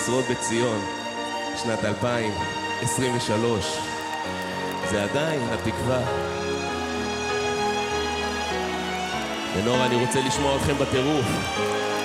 לשרוד בציון, שנת 2023. זה עדיין התקווה. ונורא, אני רוצה לשמוע אתכם בטירוף.